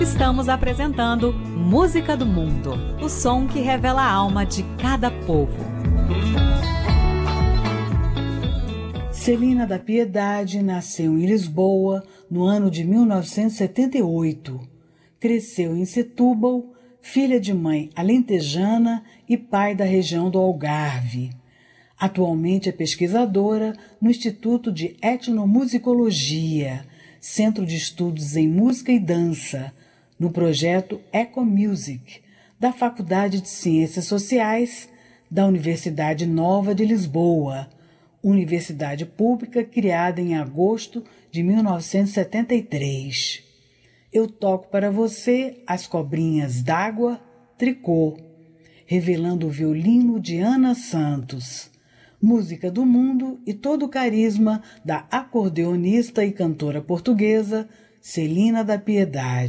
Estamos apresentando Música do Mundo, o som que revela a alma de cada povo. Celina da Piedade nasceu em Lisboa no ano de 1978. Cresceu em Setúbal, filha de mãe alentejana e pai da região do Algarve. Atualmente é pesquisadora no Instituto de Etnomusicologia, Centro de Estudos em Música e Dança, no projeto EcoMusic, da Faculdade de Ciências Sociais da Universidade Nova de Lisboa, universidade pública criada em agosto de 1973. Eu toco para você As Cobrinhas d'Água, Tricô, revelando o violino de Ana Santos, música do mundo e todo o carisma da acordeonista e cantora portuguesa Celina da Piedade.